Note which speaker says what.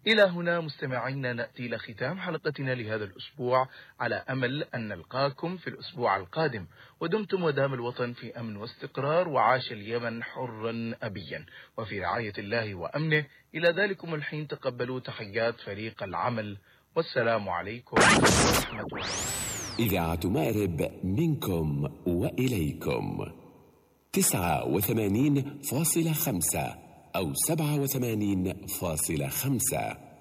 Speaker 1: إلى هنا مستمعينا نأتي إلى ختام حلقتنا لهذا الأسبوع، على أمل أن نلقاكم في الأسبوع القادم، ودمتم ودام الوطن في أمن واستقرار، وعاش اليمن حرا أبيا وفي رعاية الله وأمنه. إلى ذلكم الحين تقبلوا تحيات فريق العمل، والسلام عليكم ورحمة الله.
Speaker 2: إذاعة مأرب منكم وإليكم 89.5 أو 87.5.